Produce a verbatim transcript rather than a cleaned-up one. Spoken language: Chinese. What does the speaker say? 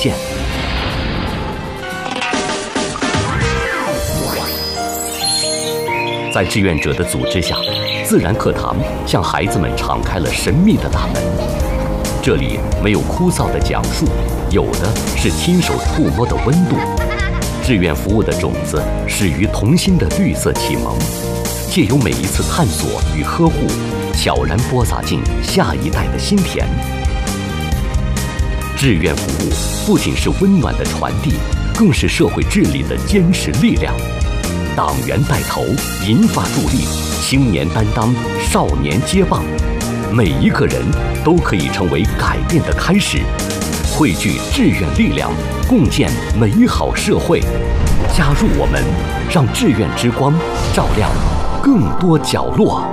现。在志愿者的组织下，自然课堂向孩子们敞开了神秘的大门。这里没有枯燥的讲述，有的是亲手触摸的温度。志愿服务的种子始于童心的绿色启蒙，借由每一次探索与呵护，悄然播撒进下一代的心田。志愿服务不仅是温暖的传递，更是社会治理的坚实力量。党员带头，银发助力，青年担当，少年接棒，每一个人都可以成为改变的开始。汇聚志愿力量，共建美好社会。加入我们，让志愿之光照亮更多角落。